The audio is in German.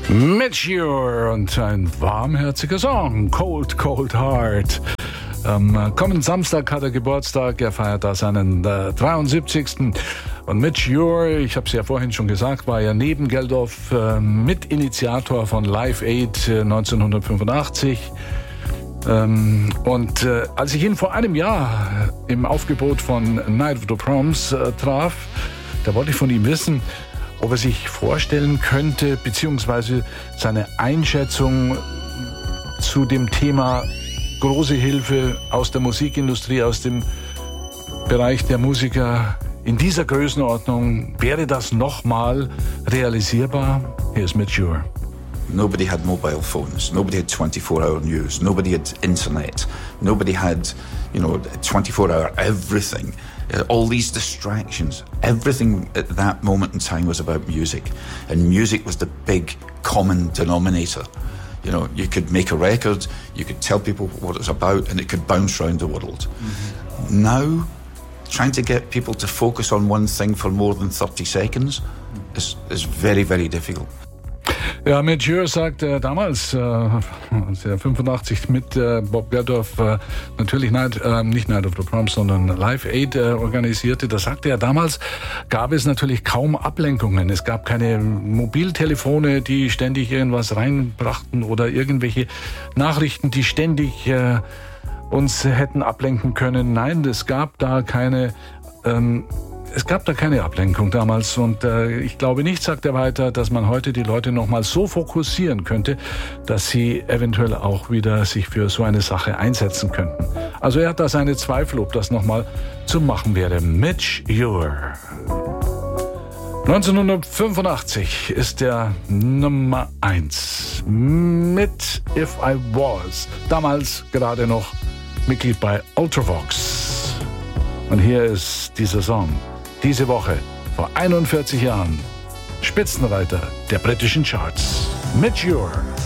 Meteor und ein warmherziger Song, Cold, Cold Heart. Am kommenden Samstag hat er Geburtstag, er feiert da seinen 73. Und Meteor, ich habe es ja vorhin schon gesagt, war ja neben Geldof Mitinitiator von Live Aid 1985. Als ich ihn vor einem Jahr im Aufgebot von Night of the Proms traf, da wollte ich von ihm wissen, ob er sich vorstellen könnte, beziehungsweise seine Einschätzung zu dem Thema große Hilfe aus der Musikindustrie, aus dem Bereich der Musiker in dieser Größenordnung. Wäre das nochmal realisierbar? Hier ist Meteor. Nobody had mobile phones. Nobody had 24-hour news. Nobody had internet. Nobody had, 24-hour everything. All these distractions. Everything at that moment in time was about music. And music was the big common denominator. You could make a record, you could tell people what it's about, and it could bounce around the world. Mm-hmm. Now, trying to get people to focus on one thing for more than 30 seconds is very, very difficult. Ja, Meteor sagt damals, als er 85 mit Bob Geldof natürlich nicht Night of the Proms, sondern Live Aid organisierte, da sagte er, damals gab es natürlich kaum Ablenkungen. Es gab keine Mobiltelefone, die ständig irgendwas reinbrachten oder irgendwelche Nachrichten, die ständig uns hätten ablenken können. Nein, es gab da keine Ablenkung damals und ich glaube nicht, sagt er weiter, dass man heute die Leute nochmal so fokussieren könnte, dass sie eventuell auch wieder sich für so eine Sache einsetzen könnten. Also er hat da seine Zweifel, ob das nochmal zu machen wäre. Meteor. 1985 ist der Nummer 1 mit If I Was. Damals gerade noch Mitglied bei Ultravox. Und hier ist dieser Song. Diese Woche, vor 41 Jahren, Spitzenreiter der britischen Charts. Meteor.